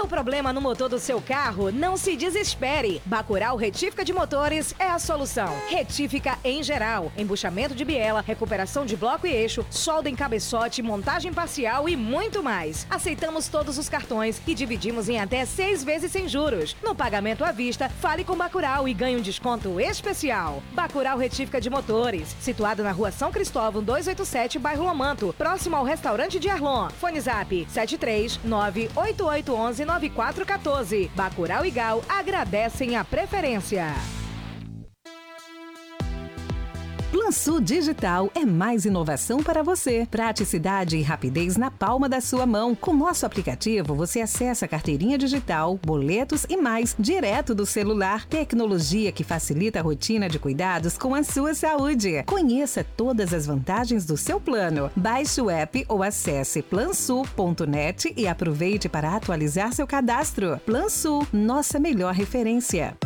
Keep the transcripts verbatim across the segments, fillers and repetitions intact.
Deu problema no motor do seu carro? Não se desespere. Bacurau Retífica de Motores é a solução. Retífica em geral, embuchamento de biela, recuperação de bloco e eixo, solda em cabeçote, montagem parcial e muito mais. Aceitamos todos os cartões e dividimos em até seis vezes sem juros. No pagamento à vista, fale com Bacurau e ganhe um desconto especial. Bacurau Retífica de Motores, situado na rua São Cristóvão duzentos e oitenta e sete, bairro Lomanto, próximo ao restaurante de Arlon. Fone Zap sete três nove oito oito um um nove quatro um quatro. Bacurau e Gal agradecem a preferência. Plansul Digital é mais inovação para você. Praticidade e rapidez na palma da sua mão. Com nosso aplicativo, você acessa a carteirinha digital, boletos e mais, direto do celular. Tecnologia que facilita a rotina de cuidados com a sua saúde. Conheça todas as vantagens do seu plano. Baixe o app ou acesse plansul ponto net e aproveite para atualizar seu cadastro. Plansul, nossa melhor referência.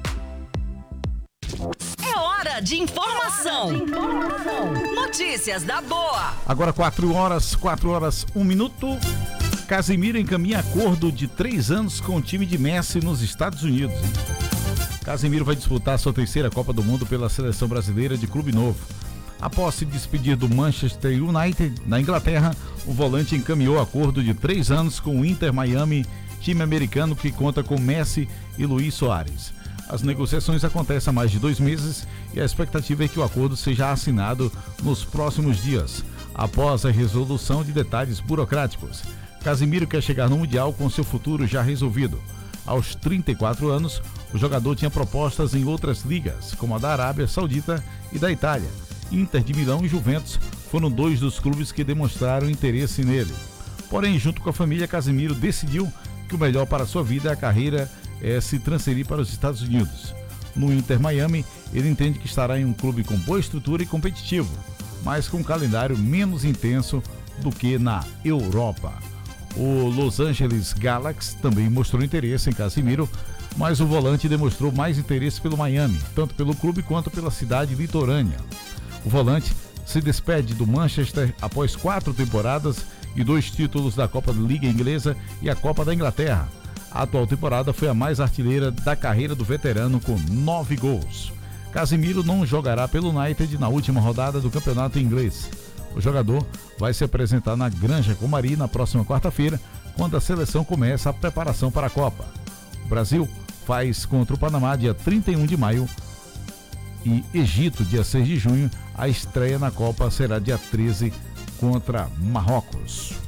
É hora de informação. de informação. Notícias da boa. Agora quatro horas, quatro horas, um minuto. Casemiro encaminha acordo de três anos com o time de Messi nos Estados Unidos. Casemiro vai disputar sua terceira Copa do Mundo pela seleção brasileira de clube novo. Após se despedir do Manchester United na Inglaterra, o volante encaminhou acordo de três anos com o Inter Miami, time americano que conta com Messi e Luis Soares. As negociações acontecem há mais de dois meses e a expectativa é que o acordo seja assinado nos próximos dias, após a resolução de detalhes burocráticos. Casemiro quer chegar no Mundial com seu futuro já resolvido. Aos trinta e quatro anos, o jogador tinha propostas em outras ligas, como a da Arábia Saudita e da Itália. Inter de Milão e Juventus foram dois dos clubes que demonstraram interesse nele. Porém, junto com a família, Casemiro decidiu que o melhor para sua vida é a carreira é se transferir para os Estados Unidos. No Inter Miami, ele entende que estará em um clube com boa estrutura e competitivo, mas com um calendário menos intenso do que na Europa. O Los Angeles Galaxy também mostrou interesse em Casemiro, mas o volante demonstrou mais interesse pelo Miami, tanto pelo clube quanto pela cidade litorânea. O volante se despede do Manchester após quatro temporadas e dois títulos da Copa da Liga Inglesa e a Copa da Inglaterra. A atual temporada foi a mais artilheira da carreira do veterano, com nove gols. Casemiro não jogará pelo United na última rodada do campeonato inglês. O jogador vai se apresentar na Granja Comari na próxima quarta-feira, quando a seleção começa a preparação para a Copa. O Brasil faz contra o Panamá dia trinta e um de maio e Egito dia seis de junho. A estreia na Copa será dia treze contra Marrocos.